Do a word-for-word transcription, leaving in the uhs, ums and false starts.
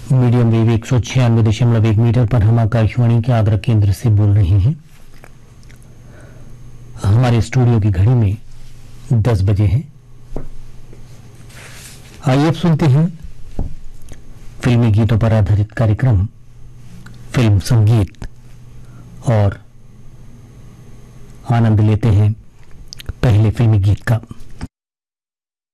Medium wave एक सौ छियानवे दशमलव एक मीटर पर हम आकाशवाणी के आगरा केंद्र से बोल रहे हैं। हमारे स्टूडियो की घड़ी में दस बजे हैं। आइए अब सुनते हैं फिल्मी गीतों पर आधारित कार्यक्रम फिल्म संगीत और आनंद लेते हैं पहले फिल्मी गीत का।